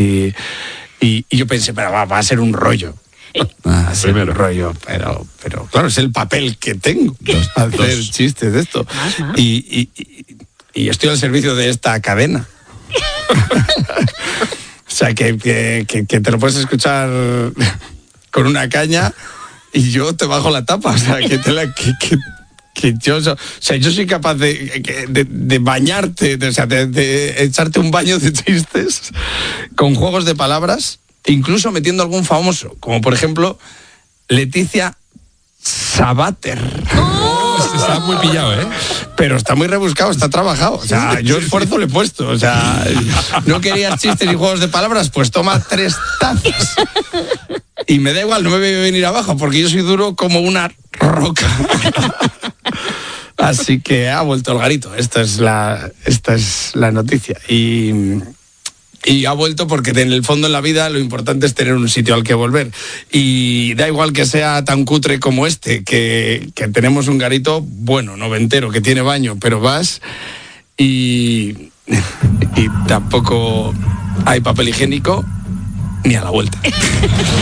Y yo pensé, pero va a ser un rollo. Va a ser un rollo, pero claro, es el papel que tengo, hacer chistes de esto. Más. Y estoy al servicio de esta cadena. O sea, que te lo puedes escuchar con una caña y yo te bajo la tapa. O sea, yo soy capaz de bañarte, de echarte un baño de chistes con juegos de palabras, incluso metiendo algún famoso, como por ejemplo Leticia Sabater. Está muy pillado, ¿eh? Pero está muy rebuscado, está trabajado. O sea, yo esfuerzo le he puesto. O sea, no querías chistes y juegos de palabras, pues toma 3 tazas. Y me da igual, no me voy a venir abajo, porque yo soy duro como una roca. Así que ha vuelto el garito. Esta es la noticia. Y ha vuelto porque en el fondo en la vida lo importante es tener un sitio al que volver. Y da igual que sea tan cutre como este, que tenemos un garito, bueno, noventero, que tiene baño, pero vas y tampoco hay papel higiénico ni a la vuelta.